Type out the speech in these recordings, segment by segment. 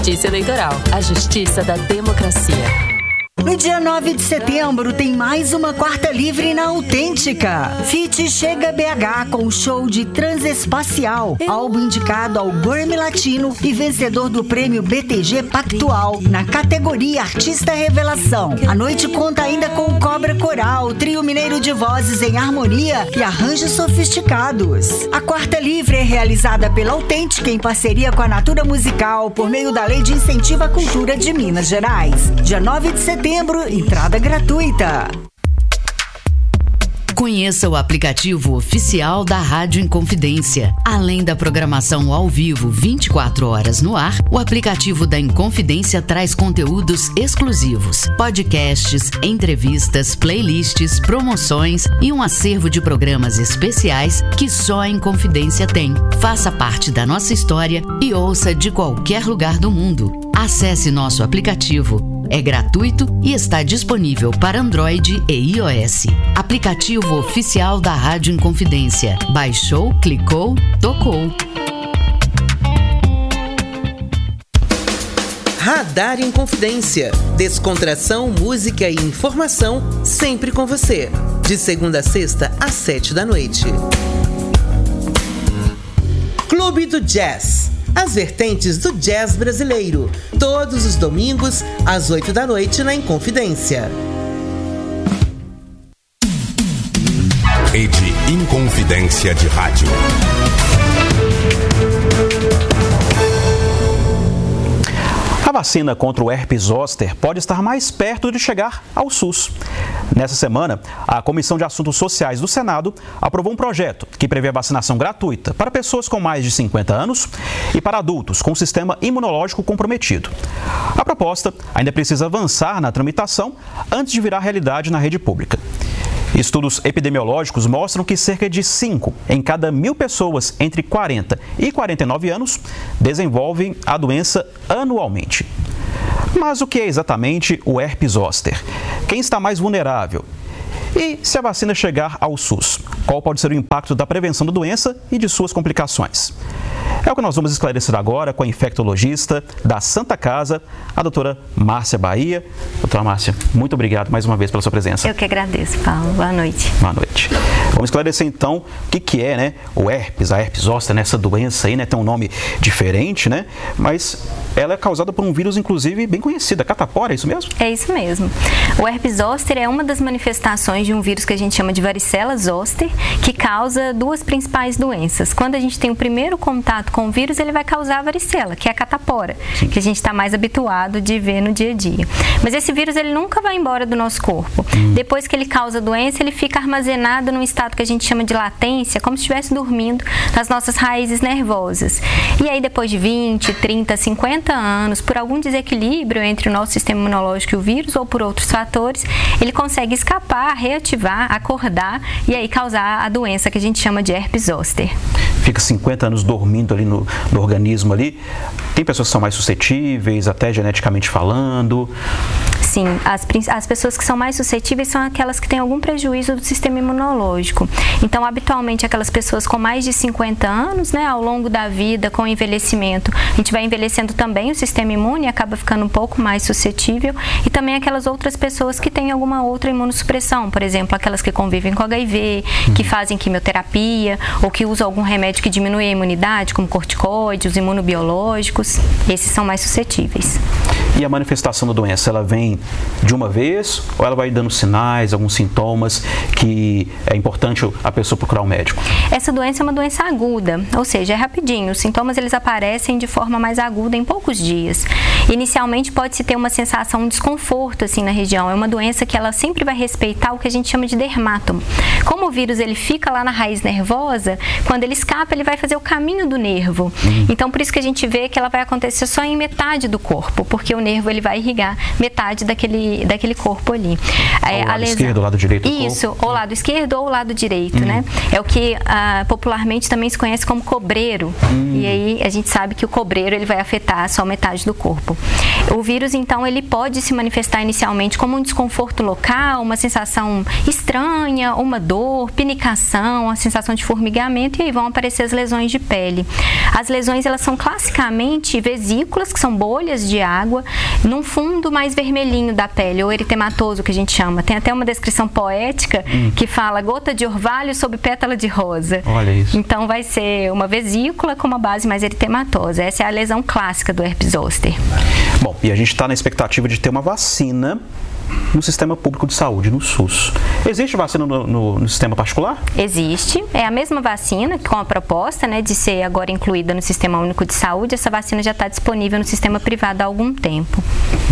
Justiça Eleitoral, a justiça da democracia. No dia 9 de setembro tem mais uma quarta livre na Autêntica. Fit chega BH com o show de Transespacial, álbum indicado ao Grammy Latino e vencedor do prêmio BTG Pactual na categoria Artista Revelação. A noite conta ainda com o Cobra Coral, trio mineiro de vozes em harmonia e arranjos sofisticados. A quarta livre é realizada pela Autêntica em parceria com a Natura Musical por meio da Lei de Incentivo à Cultura de Minas Gerais. Dia 9 de setembro, entrada gratuita. Conheça o aplicativo oficial da Rádio Inconfidência. Além da programação ao vivo 24 horas no ar, o aplicativo da Inconfidência traz conteúdos exclusivos, podcasts, entrevistas, playlists, promoções e um acervo de programas especiais que só a Inconfidência tem. Faça parte da nossa história e ouça de qualquer lugar do mundo. Acesse nosso aplicativo. É gratuito e está disponível para Android e iOS. Aplicativo oficial da Rádio Inconfidência. Baixou, clicou, tocou. Radar Inconfidência. Descontração, música e informação sempre com você. De segunda a sexta, às 7 da noite. Clube do Jazz. As vertentes do jazz brasileiro. Todos os domingos, às 8 da noite, na Inconfidência. Rede Inconfidência de Rádio. A vacina contra o herpes zoster pode estar mais perto de chegar ao SUS. Nessa semana, a Comissão de Assuntos Sociais do Senado aprovou um projeto que prevê a vacinação gratuita para pessoas com mais de 50 anos e para adultos com sistema imunológico comprometido. A proposta ainda precisa avançar na tramitação antes de virar realidade na rede pública. Estudos epidemiológicos mostram que cerca de 5 em cada 1.000 pessoas entre 40 e 49 anos desenvolvem a doença anualmente. Mas o que é exatamente o herpes zoster? Quem está mais vulnerável? E se a vacina chegar ao SUS, qual pode ser o impacto da prevenção da doença e de suas complicações? É o que nós vamos esclarecer agora com a infectologista da Santa Casa, a doutora Márcia Bahia. Doutora Márcia, muito obrigado mais uma vez pela sua presença. Eu que agradeço, Paulo. Boa noite. Boa noite. Vamos esclarecer então o que é, né, o herpes, a herpes zoster, né, essa doença aí, né, tem um nome diferente, né, mas ela é causada por um vírus, inclusive, bem conhecido, a catapora, é isso mesmo? É isso mesmo. O herpes zoster é uma das manifestações de um vírus que a gente chama de varicela zoster, que causa duas principais doenças. Quando a gente tem o primeiro contato com o vírus, ele vai causar a varicela, que é a catapora, que a gente está mais habituado de ver no dia a dia. Mas esse vírus, ele nunca vai embora do nosso corpo. Depois que ele causa a doença, ele fica armazenado num estado que a gente chama de latência, como se estivesse dormindo nas nossas raízes nervosas. E aí, depois de 20, 30, 50 anos, por algum desequilíbrio entre o nosso sistema imunológico e o vírus, ou por outros fatores, ele consegue escapar, reativar, acordar e aí causar a doença que a gente chama de herpes zoster. Fica 50 anos dormindo ali no organismo ali. Tem pessoas que são mais suscetíveis, até geneticamente falando. Sim, as pessoas que são mais suscetíveis são aquelas que têm algum prejuízo do sistema imunológico. Então, habitualmente, aquelas pessoas com mais de 50 anos, né, ao longo da vida, com o envelhecimento, a gente vai envelhecendo também o sistema imune e acaba ficando um pouco mais suscetível. E também aquelas outras pessoas que têm alguma outra imunossupressão, por exemplo, aquelas que convivem com HIV, que fazem quimioterapia ou que usam algum remédio que diminui a imunidade, como corticoides, os imunobiológicos. Esses são mais suscetíveis. E a manifestação da doença, ela vem de uma vez ou ela vai dando sinais, alguns sintomas que é importante a pessoa procurar um médico? Essa doença é uma doença aguda, ou seja, é rapidinho. Os sintomas, eles aparecem de forma mais aguda em poucos dias. Inicialmente pode-se ter uma sensação, um desconforto assim na região. É uma doença que ela sempre vai respeitar o que a gente chama de dermátomo. Como o vírus ele fica lá na raiz nervosa, quando ele escapa, ele vai fazer o caminho do nervo. Então, por isso que a gente vê que ela vai acontecer só em metade do corpo, porque o nervo nervo ele vai irrigar metade daquele corpo ali. Ao lado esquerdo, ao lado direito do corpo? Isso, ou lado esquerdo ou lado direito, né? É o que popularmente também se conhece como cobreiro. E aí a gente sabe que o cobreiro ele vai afetar só metade do corpo. O vírus, então, ele pode se manifestar inicialmente como um desconforto local, uma sensação estranha, uma dor, pinicação, uma sensação de formigamento, e aí vão aparecer as lesões de pele. As lesões, elas são classicamente vesículas, que são bolhas de água, num fundo mais vermelhinho da pele, ou eritematoso, que a gente chama. Tem até uma descrição poética que fala gota de orvalho sob pétala de rosa. Olha isso. Então vai ser uma vesícula com uma base mais eritematosa. Essa é a lesão clássica do herpes zoster. Bom, e a gente está na expectativa de ter uma vacina no sistema público de saúde, no SUS. Existe vacina no sistema particular? Existe. É a mesma vacina, com a proposta, né, de ser agora incluída no Sistema Único de Saúde. Essa vacina já está disponível no sistema privado há algum tempo.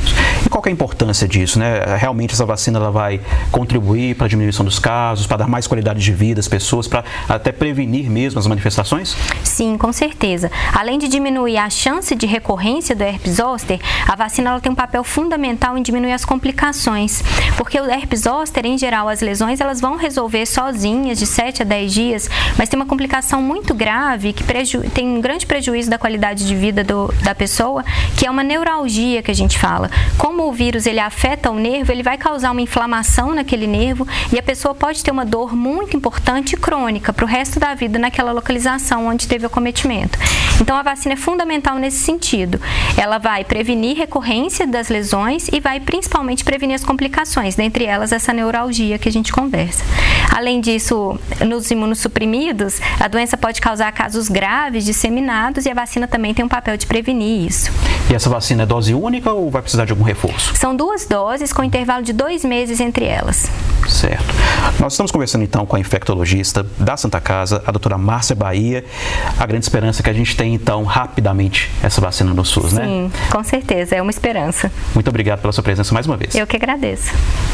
E qual que é a importância disso, né? Realmente essa vacina ela vai contribuir para a diminuição dos casos, para dar mais qualidade de vida às pessoas, para até prevenir mesmo as manifestações? Sim, com certeza. Além de diminuir a chance de recorrência do herpes zoster, a vacina ela tem um papel fundamental em diminuir as complicações, porque o herpes zoster, em geral, as lesões elas vão resolver sozinhas de 7 a 10 dias, mas tem uma complicação muito grave que tem um grande prejuízo da qualidade de vida da pessoa, que é uma neuralgia que a gente fala. Como o vírus ele afeta o nervo, ele vai causar uma inflamação naquele nervo e a pessoa pode ter uma dor muito importante e crônica para o resto da vida naquela localização onde teve o acometimento. Então a vacina é fundamental nesse sentido. Ela vai prevenir recorrência das lesões e vai principalmente prevenir as complicações, dentre elas essa neuralgia que a gente conversa. Além disso, nos imunossuprimidos, a doença pode causar casos graves, disseminados, e a vacina também tem um papel de prevenir isso. E essa vacina é dose única ou vai precisar de algum reforço? São 2 doses com intervalo de 2 meses entre elas. Certo. Nós estamos conversando então com a infectologista da Santa Casa, a doutora Márcia Bahia. A grande esperança é que a gente tenha então rapidamente essa vacina no SUS, né? Sim, com certeza, é uma esperança. Muito obrigado pela sua presença mais uma vez. Eu que agradeço.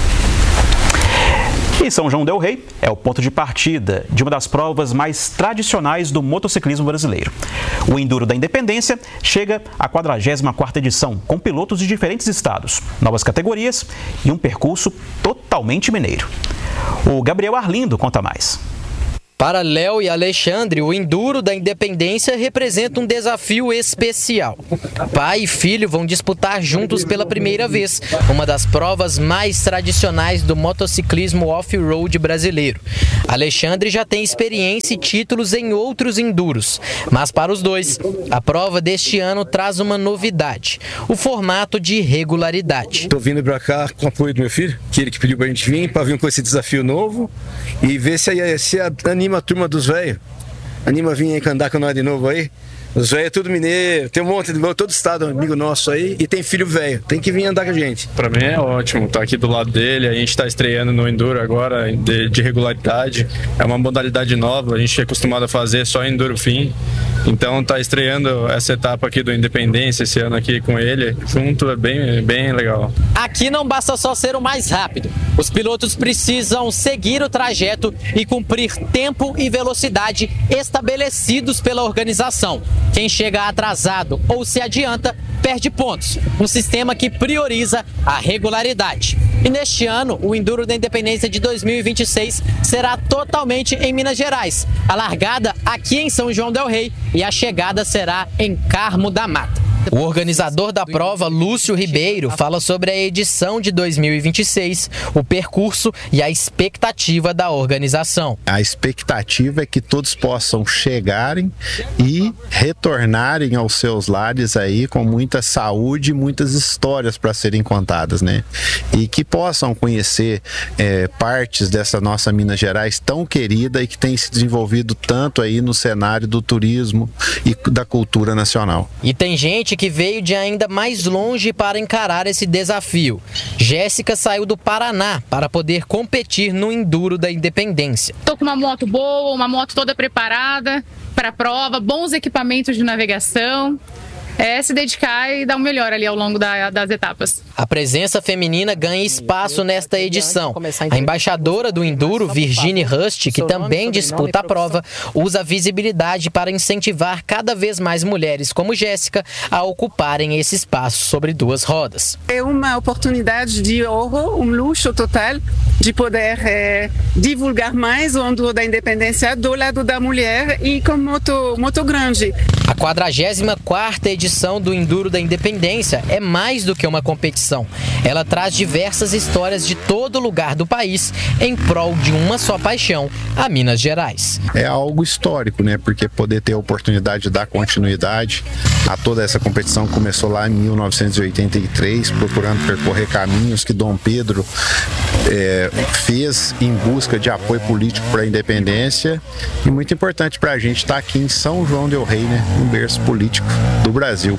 E São João del Rei é o ponto de partida de uma das provas mais tradicionais do motociclismo brasileiro. O Enduro da Independência chega à 44ª edição, com pilotos de diferentes estados, novas categorias e um percurso totalmente mineiro. O Gabriel Arlindo conta mais. Para Léo e Alexandre, o Enduro da Independência representa um desafio especial. Pai e filho vão disputar juntos pela primeira vez, uma das provas mais tradicionais do motociclismo off-road brasileiro. Alexandre já tem experiência e títulos em outros enduros, mas para os dois, a prova deste ano traz uma novidade, o formato de regularidade. Estou vindo para cá com o apoio do meu filho, que ele que pediu para a gente vir, para vir com esse desafio novo e ver se anima a turma dos velhos. Anima a vir aí andar com nós de novo aí. Os velhos é tudo mineiro, tem um monte de todo estado amigo nosso aí e tem filho velho, tem que vir andar com a gente. Pra mim é ótimo estar aqui do lado dele, a gente tá estreando no Enduro agora de regularidade, é uma modalidade nova, a gente é acostumado a fazer só Enduro fim, então tá estreando essa etapa aqui do Independência esse ano aqui com ele, junto é bem legal. Aqui não basta só ser o mais rápido, os pilotos precisam seguir o trajeto e cumprir tempo e velocidade estabelecidos pela organização. Quem chega atrasado ou se adianta, perde pontos. Um sistema que prioriza a regularidade. E neste ano, o Enduro da Independência de 2026 será totalmente em Minas Gerais. A largada aqui em São João del Rei e a chegada será em Carmo da Mata. O organizador da prova, Lúcio Ribeiro, fala sobre a edição de 2026, o percurso e a expectativa da organização. A expectativa é que todos possam chegarem e retornarem aos seus lares aí com muita saúde e muitas histórias para serem contadas, né? E que possam conhecer partes dessa nossa Minas Gerais tão querida e que tem se desenvolvido tanto aí no cenário do turismo e da cultura nacional. E tem gente que veio de ainda mais longe para encarar esse desafio. Jéssica saiu do Paraná para poder competir no Enduro da Independência. Estou com uma moto boa, uma moto toda preparada para a prova, bons equipamentos de navegação. se dedicar e dar o melhor ali ao longo das etapas. A presença feminina ganha espaço nesta edição. A embaixadora do Enduro, Virginie Rust, que também disputa a prova, usa a visibilidade para incentivar cada vez mais mulheres como Jéssica a ocuparem esse espaço sobre duas rodas. É uma oportunidade de ouro, um luxo total de poder divulgar mais o Enduro da Independência do lado da mulher e com moto grande. A 44ª edição do Enduro da Independência é mais do que uma competição. Ela traz diversas histórias de todo lugar do país em prol de uma só paixão, a Minas Gerais. É algo histórico, né? Porque poder ter a oportunidade de dar continuidade a toda essa competição que começou lá em 1983, procurando percorrer caminhos que Dom Pedro fez em busca de apoio político para a independência, e muito importante para a gente estar aqui em São João del Rei, né? Um berço político do Brasil.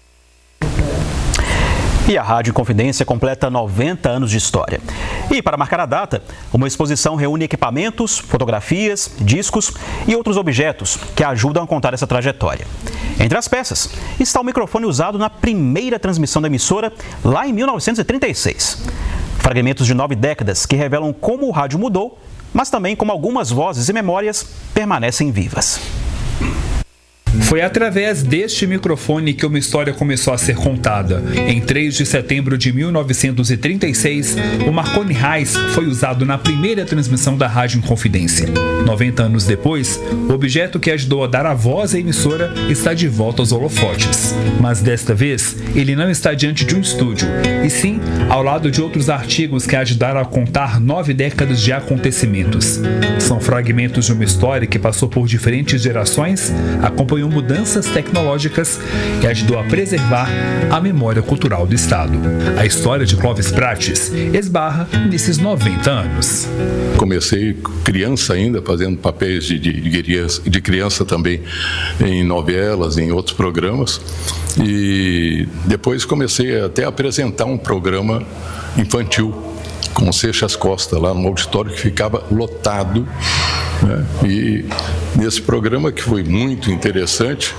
E a Rádio Inconfidência completa 90 anos de história. E para marcar a data, uma exposição reúne equipamentos, fotografias, discos e outros objetos que ajudam a contar essa trajetória. Entre as peças está o microfone usado na primeira transmissão da emissora lá em 1936. Fragmentos de 9 décadas que revelam como o rádio mudou, mas também como algumas vozes e memórias permanecem vivas. Foi através deste microfone que uma história começou a ser contada. Em 3 de setembro de 1936, o Marconi Reis foi usado na primeira transmissão da Rádio Inconfidência. 90 anos depois, o objeto que ajudou a dar a voz à emissora está de volta aos holofotes. Mas desta vez, ele não está diante de um estúdio, e sim ao lado de outros artigos que ajudaram a contar 9 décadas de acontecimentos. São fragmentos de uma história que passou por diferentes gerações, acompanhou mudanças tecnológicas e ajudou a preservar a memória cultural do Estado. A história de Clóvis Prates esbarra nesses 90 anos. Comecei criança ainda, fazendo papéis de criança também em novelas, em outros programas, e depois comecei até a apresentar um programa infantil com Seixas Costa, lá no auditório que ficava lotado, né? E nesse programa, que foi muito interessante,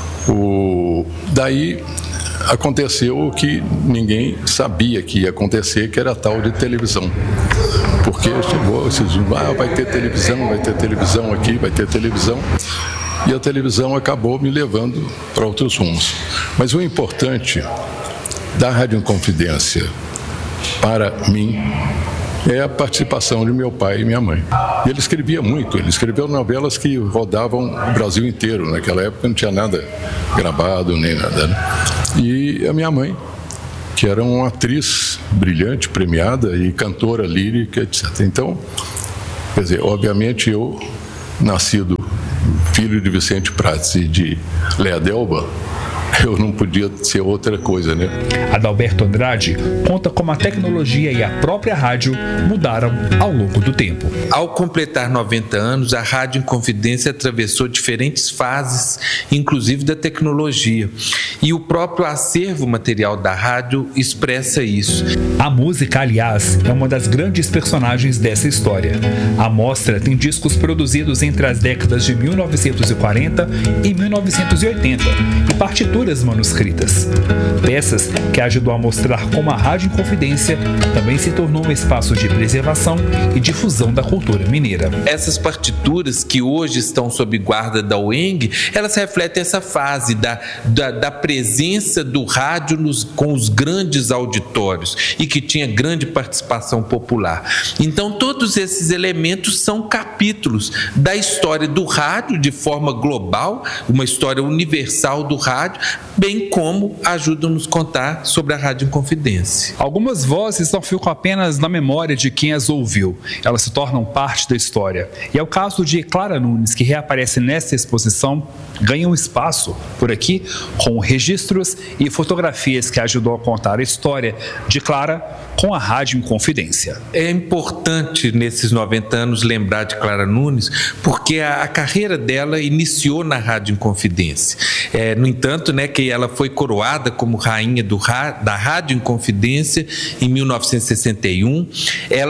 daí aconteceu o que ninguém sabia que ia acontecer, que era a tal de televisão. Porque chegou esses vai ter televisão aqui, vai ter televisão. E a televisão acabou me levando para outros rumos. Mas o importante da Rádio Inconfidência, para mim, é a participação de meu pai e minha mãe. Ele escrevia muito, ele escreveu novelas que rodavam o Brasil inteiro. Naquela época não tinha nada gravado, nem nada, né? E a minha mãe, que era uma atriz brilhante, premiada e cantora lírica, etc. Então, quer dizer, obviamente eu, nascido filho de Vicente Prates e de Léa Delba, eu não podia ser outra coisa, né? Adalberto Andrade conta como a tecnologia e a própria rádio mudaram ao longo do tempo. Ao completar 90 anos, a Rádio Inconfidência atravessou diferentes fases, inclusive da tecnologia. E o próprio acervo material da rádio expressa isso. A música, aliás, é uma das grandes personagens dessa história. A mostra tem discos produzidos entre as décadas de 1940 e 1980 e partituras manuscritas. Peças que ajudou a mostrar como a Rádio Inconfidência também se tornou um espaço de preservação e difusão da cultura mineira. Essas partituras que hoje estão sob guarda da UENG, elas refletem essa fase da presença do rádio com os grandes auditórios e que tinha grande participação popular. Então todos esses elementos são capítulos da história do rádio de forma global, uma história universal do rádio, bem como ajudam a nos contar sobre a Rádio Inconfidência. Algumas vozes não ficam apenas na memória de quem as ouviu, elas se tornam parte da história. E é o caso de Clara Nunes, que reaparece nesta exposição, ganha um espaço por aqui com registros e fotografias que ajudou a contar a história de Clara com a Rádio Inconfidência. É importante nesses 90 anos lembrar de Clara Nunes, porque a carreira dela iniciou na Rádio Inconfidência. No entanto, que ela foi coroada como rainha da Rádio Inconfidência em 1961. Ela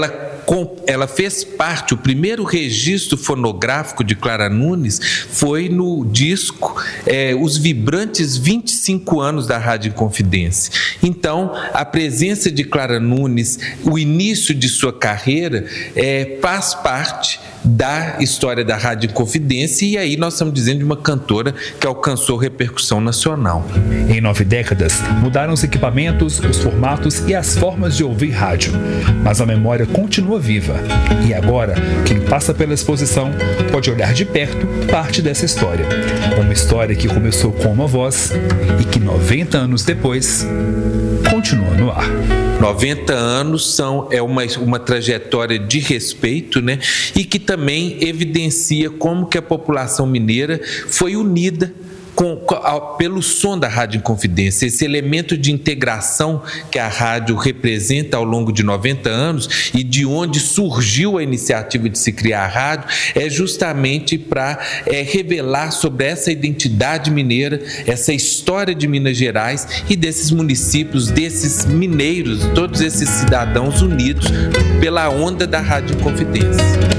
ela fez parte, o primeiro registro fonográfico de Clara Nunes foi no disco Os Vibrantes 25 anos da Rádio Inconfidência. Então, a presença de Clara Nunes, o início de sua carreira, faz parte da história da Rádio Inconfidência, e aí nós estamos dizendo de uma cantora que alcançou repercussão nacional. Em 9 décadas, mudaram os equipamentos, os formatos e as formas de ouvir rádio, mas a memória continua viva. E agora, quem passa pela exposição pode olhar de perto parte dessa história. Uma história que começou com uma voz e que 90 anos depois continua no ar. 90 anos é uma trajetória de respeito, né? E que também evidencia como que a população mineira foi unida pelo som da Rádio Inconfidência. Esse elemento de integração que a rádio representa ao longo de 90 anos e de onde surgiu a iniciativa de se criar a rádio é justamente para revelar sobre essa identidade mineira, essa história de Minas Gerais e desses municípios, desses mineiros, todos esses cidadãos unidos pela onda da Rádio Inconfidência.